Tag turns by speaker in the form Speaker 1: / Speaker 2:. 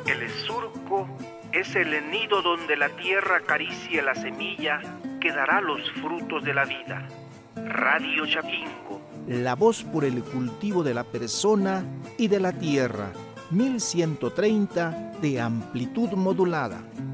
Speaker 1: El surco es el nido donde la tierra acaricia la semilla que dará los frutos de la vida. Radio Chapingo.
Speaker 2: La voz por el cultivo de la persona y de la tierra. 1130 de amplitud modulada.